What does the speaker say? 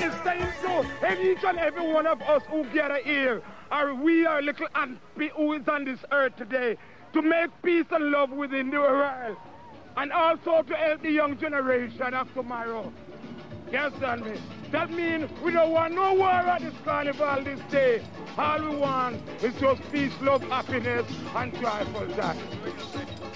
ministering to each and every one of us who gather here. We are little ants who is on this earth today to make peace and love within the world. And also to help the young generation of tomorrow. You understand me? That means we don't want no war at this carnival this day. All we want is just peace, love, happiness, and joyful time.